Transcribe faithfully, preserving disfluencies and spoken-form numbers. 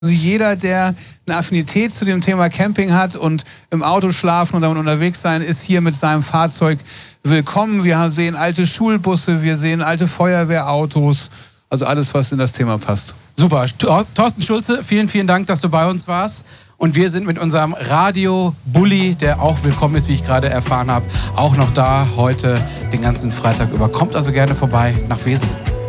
Also jeder, der eine Affinität zu dem Thema Camping hat und im Auto schlafen und damit unterwegs sein, ist hier mit seinem Fahrzeug willkommen. Wir sehen alte Schulbusse, wir sehen alte Feuerwehrautos, also alles, was in das Thema passt. Super. Thorsten Schulze, vielen, vielen Dank, dass du bei uns warst. Und wir sind mit unserem Radio-Bulli, der auch willkommen ist, wie ich gerade erfahren habe, auch noch da heute den ganzen Freitag über. Kommt also gerne vorbei nach Wesel.